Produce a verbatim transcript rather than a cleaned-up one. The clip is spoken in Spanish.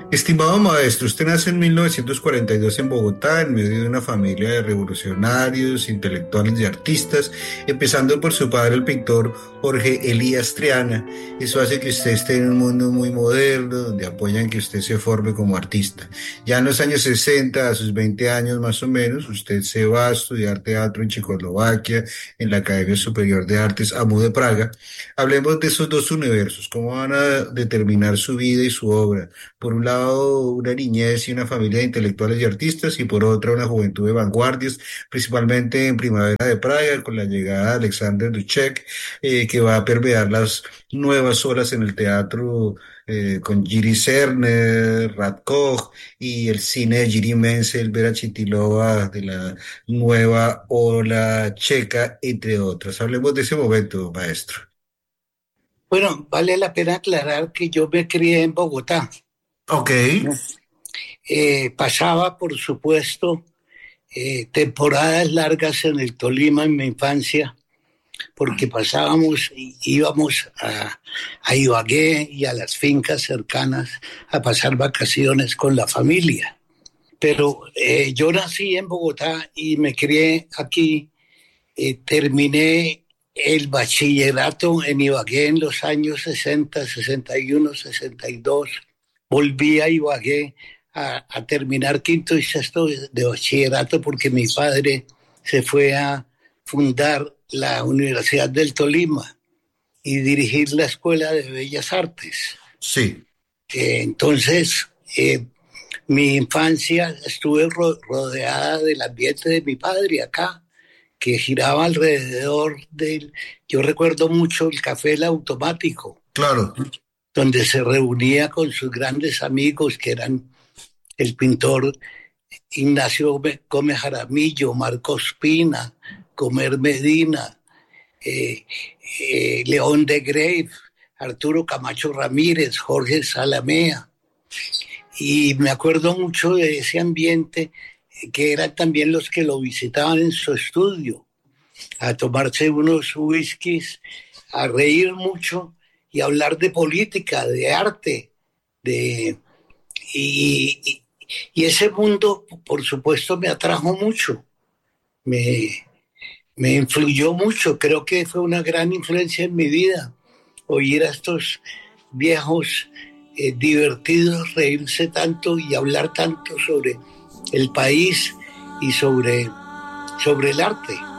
Estimado maestro, usted nace en mil novecientos cuarenta y dos en Bogotá, en medio de una familia de revolucionarios, intelectuales y artistas, empezando por su padre, el pintor Jorge Elías Triana. Eso hace que usted esté en un mundo muy moderno, donde apoyan que usted se forme como artista. Ya en los años sesenta, a sus veinte años más o menos, usted se va a estudiar teatro en Checoslovaquia, en la Academia Superior de Artes A M U de Praga. Hablemos de esos dos universos, cómo van a determinar su vida y su obra. Por un lado, una niñez y una familia de intelectuales y artistas, y por otra, una juventud de vanguardias, principalmente en Primavera de Praga, con la llegada de Alexander Dubček, eh, que va a permear las nuevas olas en el teatro, eh, con Jiří Černý, Radko y el cine de Jiří Menzel, Vera Chitilova, de la nueva ola checa, entre otras. Hablemos de ese momento, maestro. Bueno, vale la pena aclarar que yo me crié en Bogotá. Ok. Eh, pasaba, por supuesto, eh, temporadas largas en el Tolima en mi infancia, porque pasábamos, íbamos a, a Ibagué y a las fincas cercanas a pasar vacaciones con la familia. Pero eh, yo nací en Bogotá y me crié aquí. Eh, terminé el bachillerato en Ibagué en los años sesenta, sesenta y uno, sesenta y dos. Volví a Ibagué a, a terminar quinto y sexto de, de bachillerato porque mi padre se fue a fundar la Universidad del Tolima y dirigir la Escuela de Bellas Artes. Sí. Eh, entonces, eh, mi infancia estuve ro- rodeada del ambiente de mi padre acá, que giraba alrededor del... Yo recuerdo mucho el Café El Automático. Claro. Donde se reunía con sus grandes amigos, que eran el pintor Ignacio Gómez Jaramillo, Marcos Pina, Comer Medina, eh, eh, León de Grave, Arturo Camacho Ramírez, Jorge Salamea. Y me acuerdo mucho de ese ambiente, que eran también los que lo visitaban en su estudio, a tomarse unos whiskies, a reír mucho y hablar de política, de arte, de y, y, y ese mundo, por supuesto, me atrajo mucho, me, me influyó mucho. Creo que fue una gran influencia en mi vida oír a estos viejos eh, divertidos reírse tanto y hablar tanto sobre el país y sobre, sobre el arte.